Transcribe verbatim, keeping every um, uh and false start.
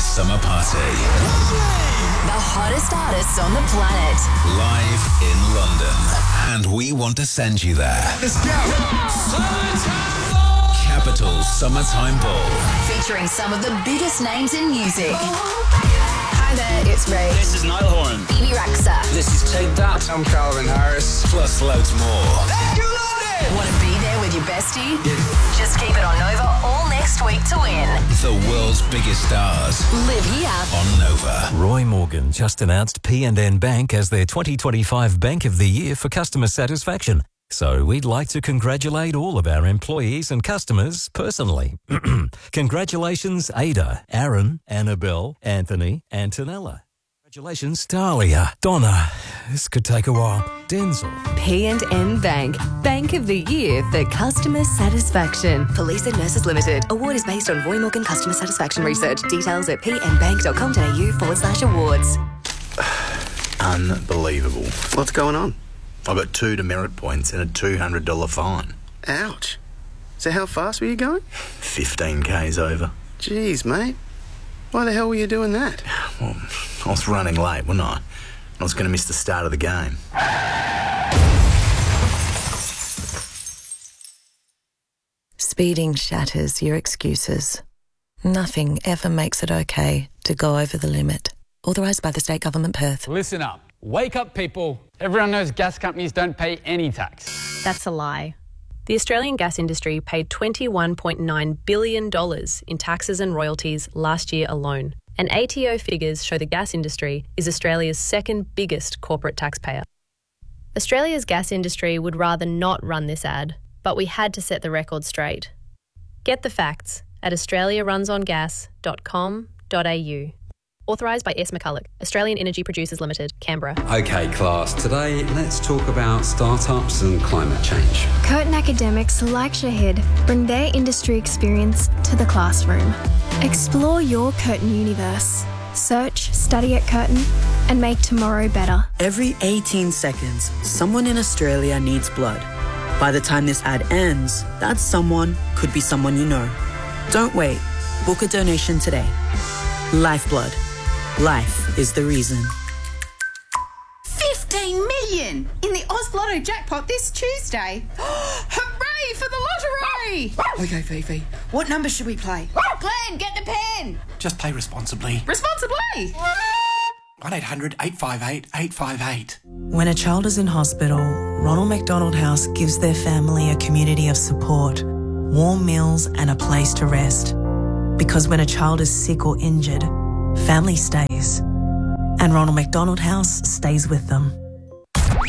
this summer party. The hottest artists on the planet. Live in London. And we want to send you there. Let's go! Capital Summertime Ball. Featuring some of the biggest names in music. Hi there, it's Ray. This is Niall Horan. Bibi Rexha. This is Take That. I'm Calvin Harris. Plus loads more. You love it! Want to be there with your bestie? Yeah. Just keep it on Nova all next week to win. The world's biggest stars. Live here on Nova. Roy Morgan just announced P and N Bank as their twenty twenty-five Bank of the Year for customer satisfaction. So we'd like to congratulate all of our employees and customers personally. Congratulations, Ada, Aaron, Annabelle, Anthony, Antonella. Congratulations, Dahlia, Donna. This could take a while. Denzel. P and N Bank, Bank of the Year for customer satisfaction. Police and Nurses Limited. Award is based on Roy Morgan Customer Satisfaction Research. Details at pnbank.com.au forward slash awards. Unbelievable. What's going on? I got two demerit points and a two hundred dollars fine. Ouch. So how fast were you going? fifteen kays over. Jeez, mate. Why the hell were you doing that? Well, I was running late, wasn't I? I was going to miss the start of the game. Speeding shatters your excuses. Nothing ever makes it okay to go over the limit. Authorised by the State Government, Perth. Listen up. Wake up, people. Everyone knows gas companies don't pay any tax. That's a lie. The Australian gas industry paid twenty-one point nine billion dollars in taxes and royalties last year alone. And A T O figures show the gas industry is Australia's second biggest corporate taxpayer. Australia's gas industry would rather not run this ad, but we had to set the record straight. Get the facts at australia runs on gas dot com dot a u. Authorised by S. McCulloch, Australian Energy Producers Limited, Canberra. Okay, class. Today, let's talk about startups and climate change. Curtin academics like Shahid bring their industry experience to the classroom. Explore your Curtin universe. Search, study at Curtin, and make tomorrow better. Every eighteen seconds, someone in Australia needs blood. By the time this ad ends, that someone could be someone you know. Don't wait. Book a donation today. Lifeblood. Life is the reason. fifteen million in the Oz Lotto jackpot this Tuesday. Hooray for the lottery! Okay, Fifi, what number should we play? Glenn, get the pen! Just play responsibly. Responsibly? one eight hundred eight five eight eight five eight. When a child is in hospital, Ronald McDonald House gives their family a community of support, warm meals and a place to rest. Because when a child is sick or injured, family stays. And Ronald McDonald House stays with them.